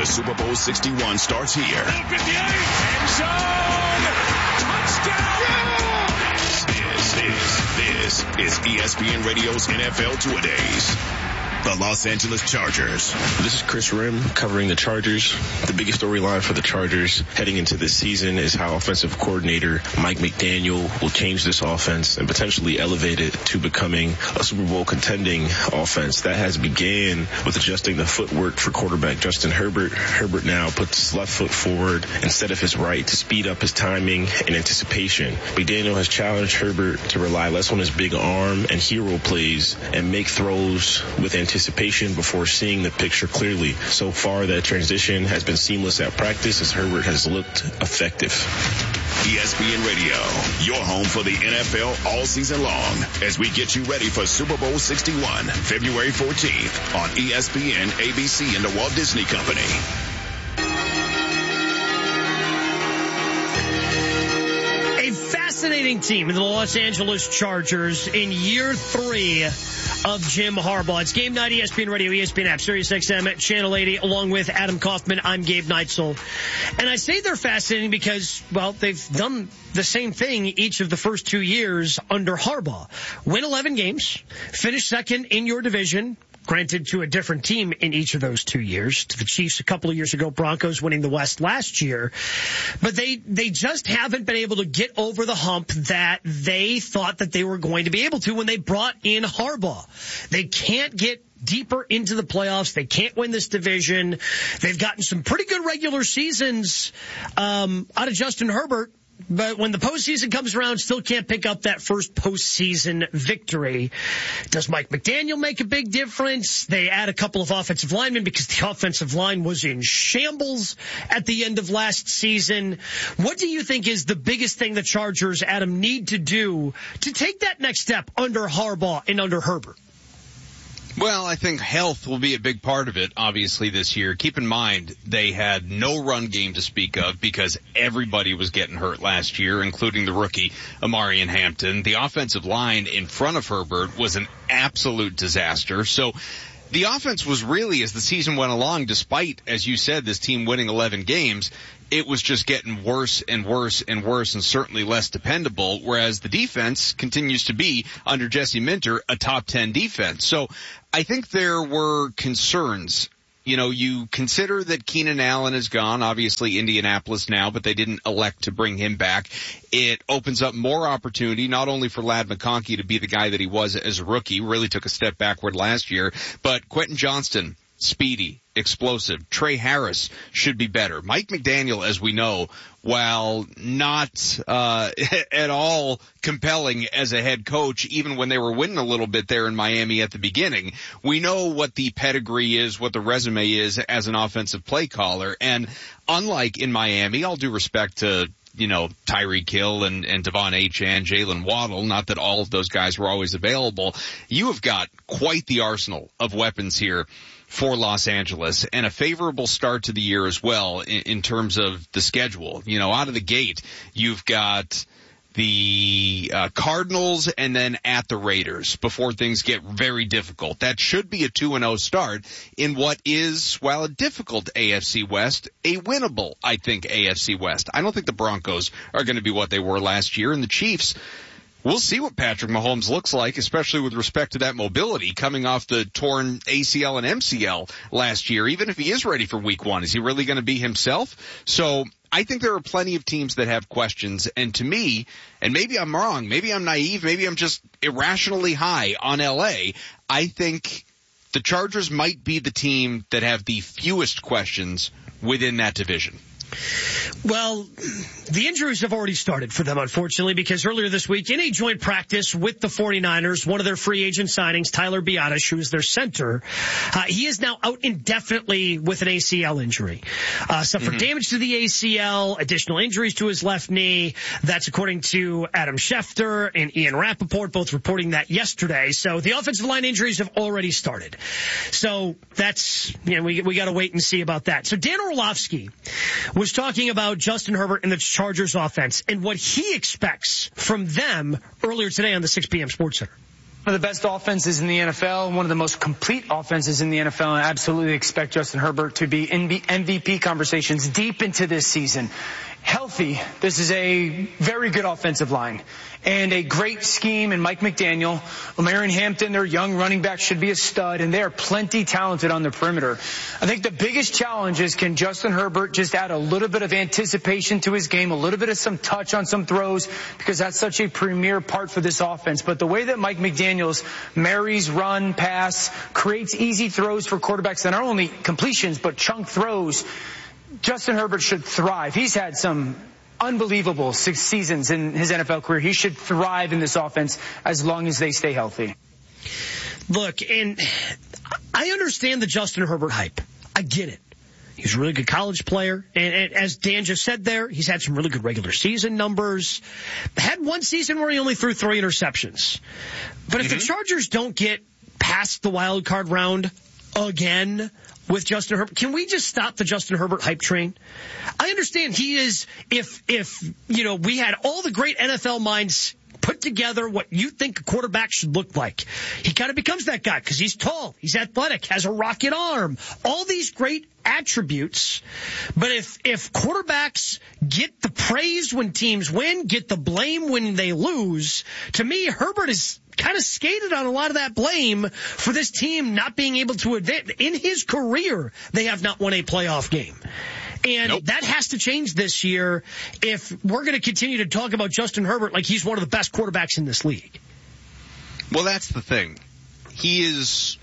to Super Bowl 61 starts here. End zone! Touchdown! This is ESPN Radio's NFL Two-A-Days. The Los Angeles Chargers. This is Chris Rim covering the Chargers. The biggest storyline for the Chargers heading into this season is how offensive coordinator Mike McDaniel will change this offense and potentially elevate it to becoming a Super Bowl contending offense. That has began with adjusting the footwork for quarterback Justin Herbert. Herbert now puts his left foot forward instead of his right to speed up his timing and anticipation. McDaniel has challenged Herbert to rely less on his big arm and hero plays and make throws with anticipation before seeing the picture clearly. So far, that transition has been seamless at practice as Herbert has looked effective. ESPN Radio, your home for the NFL all season long as we get you ready for Super Bowl 61, February 14th on ESPN, ABC, and the Walt Disney Company. Fascinating team in the Los Angeles Chargers in year 3 of Jim Harbaugh. It's Game Night, ESPN Radio, ESPN app, SiriusXM, Channel 80, along with Adam Kaufman. I'm Gabe Neitzel. And I say they're fascinating because, well, they've done the same thing each of the first 2 years under Harbaugh. Win 11 games, finish second in your division, granted to a different team in each of those 2 years, to the Chiefs a couple of years ago, Broncos winning the West last year. But they just haven't been able to get over the hump that they thought that they were going to be able to when they brought in Harbaugh. They can't get deeper into the playoffs. They can't win this division. They've gotten some pretty good regular seasons out of Justin Herbert. But when the postseason comes around, still can't pick up that first postseason victory. Does Mike McDaniel make a big difference? They add a couple of offensive linemen because the offensive line was in shambles at the end of last season. What do you think is the biggest thing the Chargers, Adam, need to do to take that next step under Harbaugh and under Herbert? Well, I think health will be a big part of it, obviously, this year. Keep in mind, they had no run game to speak of because everybody was getting hurt last year, including the rookie, Amarian Hampton. The offensive line in front of Herbert was an absolute disaster. So the offense was really, as the season went along, despite, as you said, this team winning 11 games, it was just getting worse and worse and worse and certainly less dependable, whereas the defense continues to be, under Jesse Minter, a top 10 defense. So I think there were concerns. You know, you consider that Keenan Allen is gone, obviously Indianapolis now, but they didn't elect to bring him back. It opens up more opportunity, not only for Ladd McConkey to be the guy that he was as a rookie, really took a step backward last year, but Quentin Johnston, speedy, explosive. Trey Harris should be better. Mike McDaniel, as we know, while not at all compelling as a head coach, even when they were winning a little bit there in Miami at the beginning, we know what the pedigree is, what the resume is as an offensive play caller. And unlike in Miami, all due respect to Tyreek Hill and Devon Achane, Jalen Waddle, not that all of those guys were always available, you have got quite the arsenal of weapons here for Los Angeles, and a favorable start to the year as well in terms of the schedule. Out of the gate, you've got the Cardinals and then at the Raiders before things get very difficult. That should be a 2-0 start in what is, while a difficult AFC West, a winnable, I think, AFC West. I don't think the Broncos are going to be what they were last year, and the Chiefs, we'll see what Patrick Mahomes looks like, especially with respect to that mobility coming off the torn ACL and MCL last year. Even if he is ready for week 1, is he really going to be himself? So I think there are plenty of teams that have questions. And to me, and maybe I'm wrong, maybe I'm naive, maybe I'm just irrationally high on LA, I think the Chargers might be the team that have the fewest questions within that division. Well, the injuries have already started for them, unfortunately, because earlier this week in a joint practice with the 49ers, one of their free agent signings, Tyler Biadasz, who is their center, he is now out indefinitely with an ACL injury. Suffered damage to the ACL, additional injuries to his left knee. That's according to Adam Schefter and Ian Rappaport, both reporting that yesterday. So the offensive line injuries have already started. So that's, we got to wait and see about that. So Dan Orlovsky was talking about Justin Herbert and the Chargers offense and what he expects from them earlier today on the 6 p.m. Sports Center. One of the best offenses in the NFL, one of the most complete offenses in the NFL, and I absolutely expect Justin Herbert to be in MVP conversations deep into this season. Healthy, this is a very good offensive line and a great scheme in Mike McDaniel. Omarion Hampton, their young running back, should be a stud, and they are plenty talented on the perimeter. I think the biggest challenge is, can Justin Herbert just add a little bit of anticipation to his game, a little bit of some touch on some throws, because that's such a premier part for this offense. But the way that Mike McDaniels marries run, pass, creates easy throws for quarterbacks, and not only completions, but chunk throws, Justin Herbert should thrive. He's had some unbelievable 6 seasons in his NFL career. He should thrive in this offense as long as they stay healthy. Look, and I understand the Justin Herbert hype. I get it. He's a really good college player. And as Dan just said there, he's had some really good regular season numbers. Had one season where he only threw 3 interceptions. But if the Chargers don't get past the wild card round again with Justin Herbert, can we just stop the Justin Herbert hype train? I understand he is, if we had all the great NFL minds put together what you think a quarterback should look like, he kind of becomes that guy because he's tall, he's athletic, has a rocket arm, all these great attributes. But if quarterbacks get the praise when teams win, get the blame when they lose, to me, Herbert is kind of skated on a lot of that blame for this team not being able to advance. In his career, they have not won a playoff game. And that has to change this year if we're going to continue to talk about Justin Herbert like he's one of the best quarterbacks in this league. Well, that's the thing. He is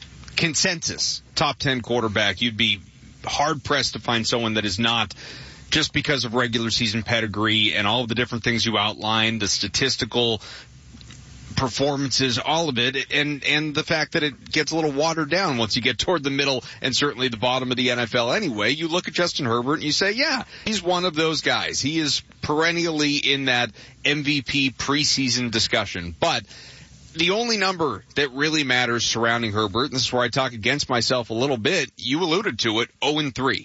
consensus top 10 quarterback. You'd be hard-pressed to find someone that is not, just because of regular season pedigree and all of the different things you outlined, the statistical performances, all of it, and the fact that it gets a little watered down once you get toward the middle and certainly the bottom of the NFL anyway. You look at Justin Herbert and you say, yeah, he's one of those guys. He is perennially in that MVP preseason discussion. But the only number that really matters surrounding Herbert, and this is where I talk against myself a little bit, you alluded to it, 0-3.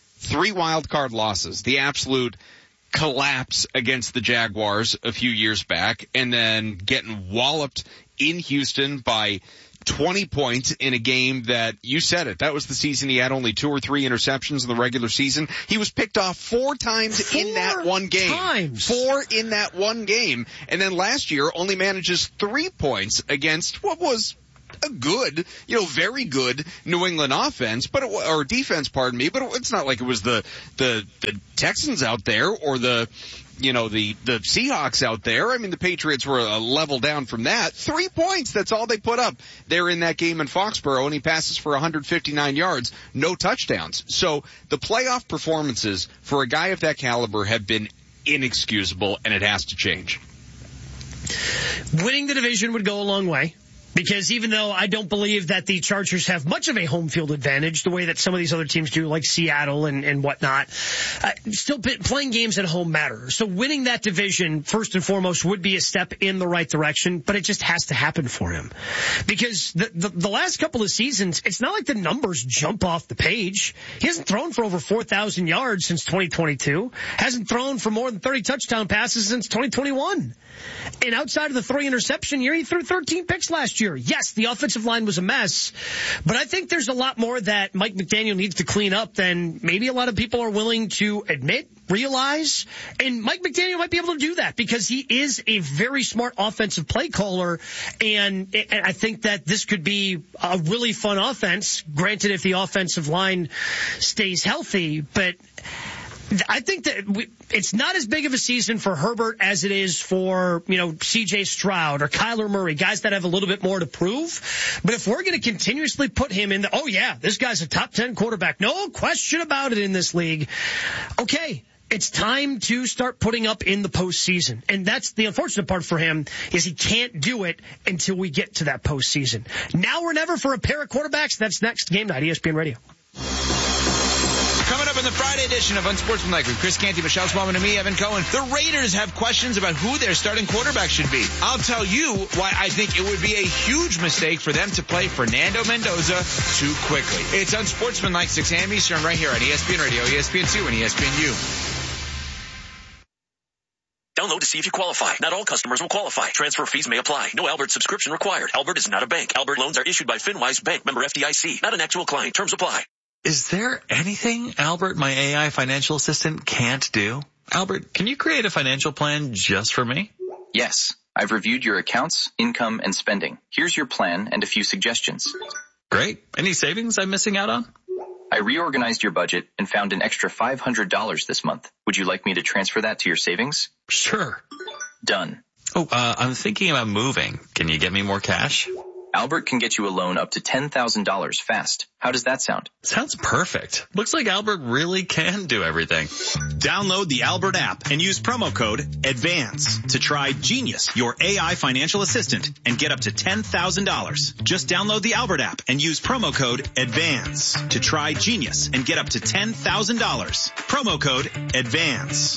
3 wild card losses, the absolute collapse against the Jaguars a few years back, and then getting walloped in Houston by 20 points in a game that, you said it, that was the season he had only 2 or 3 interceptions in the regular season. He was picked off 4 times in that one game. 4 in that one game. And then last year only manages 3 points against what was a good, very good New England offense, or defense, pardon me, but it's not like it was the Texans out there or the Seahawks out there. I mean, the Patriots were a level down from that. 3 points, that's all they put up there in that game in Foxborough, and he passes for 159 yards, no touchdowns. So the playoff performances for a guy of that caliber have been inexcusable, and it has to change. Winning the division would go a long way. Because even though I don't believe that the Chargers have much of a home field advantage, the way that some of these other teams do, like Seattle and whatnot, still playing games at home matter. So winning that division, first and foremost, would be a step in the right direction, but it just has to happen for him. Because the last couple of seasons, it's not like the numbers jump off the page. He hasn't thrown for over 4,000 yards since 2022. Hasn't thrown for more than 30 touchdown passes since 2021. And outside of the 3 interception year, he threw 13 picks last year. Yes, the offensive line was a mess, but I think there's a lot more that Mike McDaniel needs to clean up than maybe a lot of people are willing to admit, realize. And Mike McDaniel might be able to do that because he is a very smart offensive play caller. And I think that this could be a really fun offense, granted if the offensive line stays healthy, but I think that it's not as big of a season for Herbert as it is for, C.J. Stroud or Kyler Murray, guys that have a little bit more to prove. But if we're going to continuously put him in this guy's a top 10 quarterback, no question about it in this league. Okay, it's time to start putting up in the postseason. And that's the unfortunate part for him, is he can't do it until we get to that postseason. Now or never for a pair of quarterbacks. That's next. Game Night, ESPN Radio. Coming up in the Friday edition of Unsportsmanlike with Chris Canty, Michelle Smallman, and me, Evan Cohen, the Raiders have questions about who their starting quarterback should be. I'll tell you why I think it would be a huge mistake for them to play Fernando Mendoza too quickly. It's Unsportsmanlike, 6 a.m. Eastern, right here on ESPN Radio, ESPN2, and ESPNU. Download to see if you qualify. Not all customers will qualify. Transfer fees may apply. No Albert subscription required. Albert is not a bank. Albert loans are issued by FinWise Bank, member FDIC. Not an actual client. Terms apply. Is there anything Albert, my AI financial assistant, can't do? Albert, can you create a financial plan just for me? Yes. I've reviewed your accounts, income, and spending. Here's your plan and a few suggestions. Great. Any savings I'm missing out on? I reorganized your budget and found an extra $500 this month. Would you like me to transfer that to your savings? Sure. Done. Oh, I'm thinking about moving. Can you get me more cash? Albert can get you a loan up to $10,000 fast. How does that sound? Sounds perfect. Looks like Albert really can do everything. Download the Albert app and use promo code ADVANCE to try Genius, your AI financial assistant, and get up to $10,000. Just download the Albert app and use promo code ADVANCE to try Genius and get up to $10,000. Promo code ADVANCE.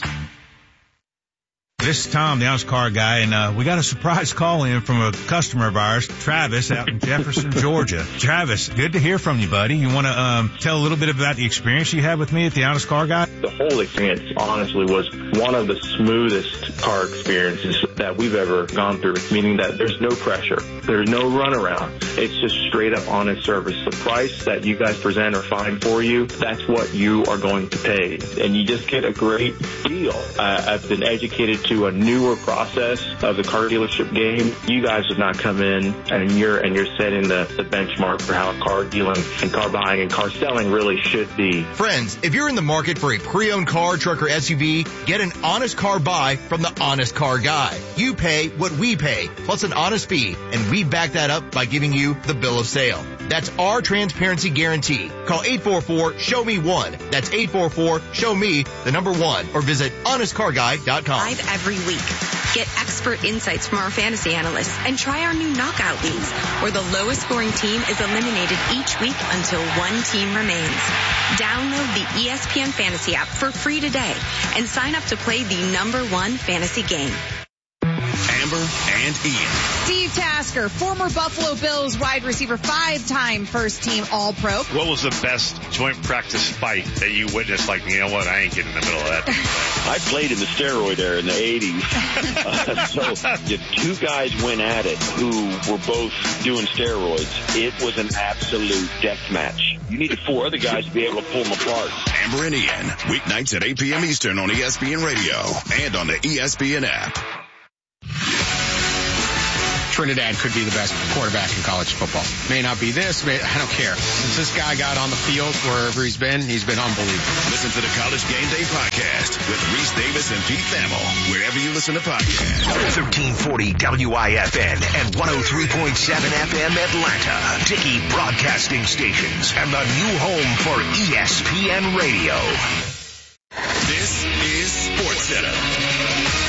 This is Tom, the Honest Car Guy, and we got a surprise call in from a customer of ours, Travis, out in Jefferson, Georgia. Travis, good to hear from you, buddy. You want to tell a little bit about the experience you had with me at the Honest Car Guy? The whole experience, honestly, was one of the smoothest car experiences that we've ever gone through, meaning that there's no pressure. There's no runaround. It's just straight up honest service. The price that you guys present or find for you, that's what you are going to pay. And you just get a great deal. I've been educated to a newer process of the car dealership game. You guys have not come in and you're setting the benchmark for how car dealing and car buying and car selling really should be. Friends, if you're in the market for a pre-owned car, truck, or SUV, get an honest car buy from the Honest Car Guy. You pay what we pay, plus an honest fee, and we back that up by giving you the bill of sale. That's our transparency guarantee. Call 844-SHOW-ME-1. That's 844-SHOW-ME, the number 1, or visit honestcarguy.com. Live every week. Get expert insights from our fantasy analysts and try our new knockout leagues, where the lowest scoring team is eliminated each week until one team remains. Download the ESPN Fantasy app for free today and sign up to play the #1 fantasy game. Amber and Ian. Steve Tasker, former Buffalo Bills wide receiver, 5-time first-team All-Pro. What was the best joint practice fight that you witnessed? Like, you know what, I ain't getting in the middle of that. I played in the steroid era in the 80s. So if two guys went at it who were both doing steroids, it was an absolute death match. You needed 4 other guys to be able to pull them apart. Amber and Ian, weeknights at 8 p.m. Eastern on ESPN Radio and on the ESPN app. Trinidad could be the best quarterback in college football. May not be this, I don't care. Since this guy got on the field wherever he's been unbelievable. Listen to the College Game Day podcast with Reese Davis and Pete Thamel, wherever you listen to podcasts. 1340 WIFN and 103.7 FM Atlanta. Dickey Broadcasting Stations and the new home for ESPN Radio. This is Sports Center.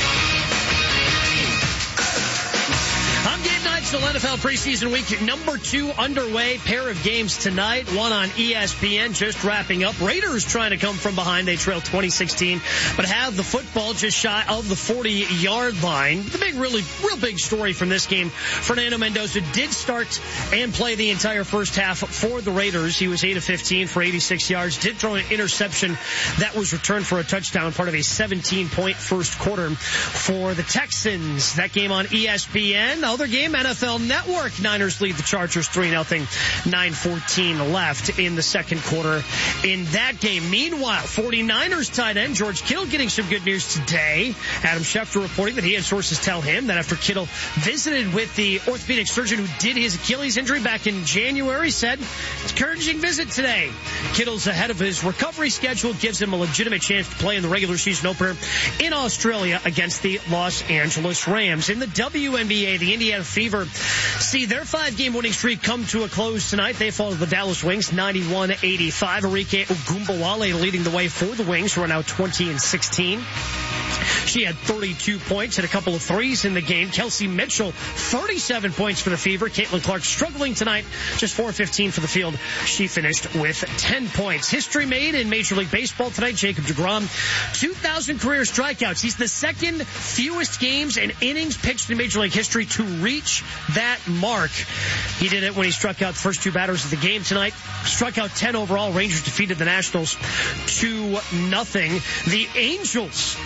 National NFL preseason week number 2 underway. Pair of games tonight. One on ESPN just wrapping up. Raiders trying to come from behind. They trail 2016, but have the football just shy of the 40-yard line. The real big story from this game, Fernando Mendoza did start and play the entire first half for the Raiders. He was 8 of 15 for 86 yards. Did throw an interception that was returned for a touchdown, part of a 17-point first quarter for the Texans. That game on ESPN. The other game, NFL Network. Niners lead the Chargers 3-0. 9:14 left in the second quarter in that game. Meanwhile, 49ers tight end George Kittle getting some good news today. Adam Schefter reporting that he had sources tell him that after Kittle visited with the orthopedic surgeon who did his Achilles injury back in January, said it's an encouraging visit today. Kittle's ahead of his recovery schedule, gives him a legitimate chance to play in the regular season opener in Australia against the Los Angeles Rams. In the WNBA, the Indiana Fever see their 5-game winning streak come to a close tonight. They fall to the Dallas Wings 91-85. Arike Ogunbowale leading the way for the Wings, who are now 20-16. She had 32 points, hit a couple of threes in the game. Kelsey Mitchell, 37 points for the Fever. Caitlin Clark struggling tonight, just 4-15 for the field. She finished with 10 points. History made in Major League Baseball tonight. Jacob deGrom, 2,000 career strikeouts. He's the second fewest games and innings pitched in Major League history to reach that mark. He did it when he struck out the first 2 batters of the game tonight. Struck out 10 overall. Rangers defeated the Nationals 2-0. The Angels absolutely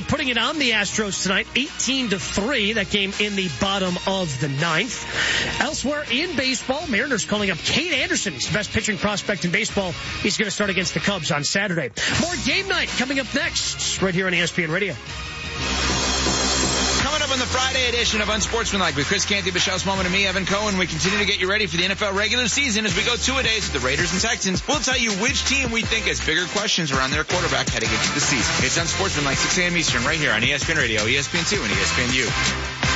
putting it on the Astros tonight, 18-3. That game in the bottom of the ninth. Elsewhere in baseball, Mariners calling up Kate Anderson. He's the best pitching prospect in baseball. He's going to start against the Cubs on Saturday. More Game Night coming up next, right here on ESPN Radio. Coming up on the Friday edition of Unsportsmanlike with Chris Canty, Michelle Smallman, and me, Evan Cohen. We continue to get you ready for the NFL regular season as we go two-a-days with the Raiders and Texans. We'll tell you which team we think has bigger questions around their quarterback heading into the season. It's Unsportsmanlike, 6 a.m. Eastern, right here on ESPN Radio, ESPN2, and ESPNU.